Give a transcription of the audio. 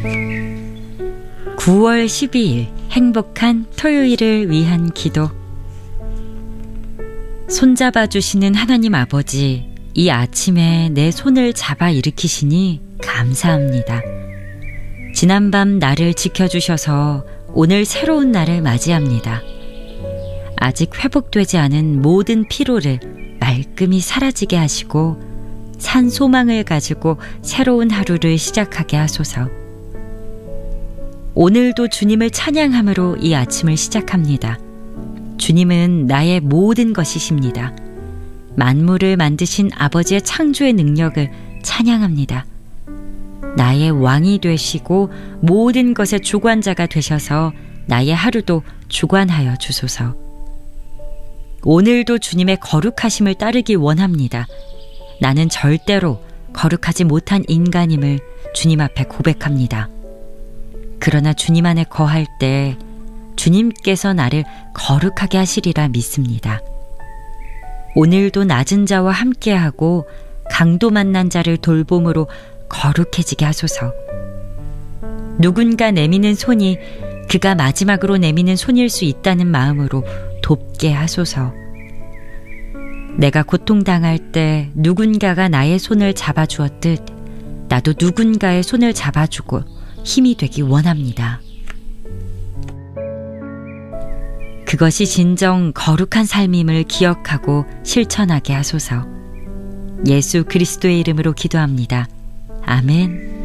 9월 12일 행복한 토요일을 위한 기도. 손잡아 주시는 하나님 아버지, 이 아침에 내 손을 잡아 일으키시니 감사합니다. 지난밤 나를 지켜주셔서 오늘 새로운 날을 맞이합니다. 아직 회복되지 않은 모든 피로를 말끔히 사라지게 하시고 산 소망을 가지고 새로운 하루를 시작하게 하소서. 오늘도 주님을 찬양함으로 이 아침을 시작합니다. 주님은 나의 모든 것이십니다. 만물을 만드신 아버지의 창조의 능력을 찬양합니다. 나의 왕이 되시고 모든 것의 주관자가 되셔서 나의 하루도 주관하여 주소서. 오늘도 주님의 거룩하심을 따르기 원합니다. 나는 절대로 거룩하지 못한 인간임을 주님 앞에 고백합니다. 그러나 주님 안에 거할 때 주님께서 나를 거룩하게 하시리라 믿습니다. 오늘도 낮은 자와 함께하고 강도 만난 자를 돌봄으로 거룩해지게 하소서. 누군가 내미는 손이 그가 마지막으로 내미는 손일 수 있다는 마음으로 돕게 하소서. 내가 고통당할 때 누군가가 나의 손을 잡아주었듯 나도 누군가의 손을 잡아주고 힘이 되기 원합니다. 그것이 진정 거룩한 삶임을 기억하고 실천하게 하소서. 예수 그리스도의 이름으로 기도합니다. 아멘.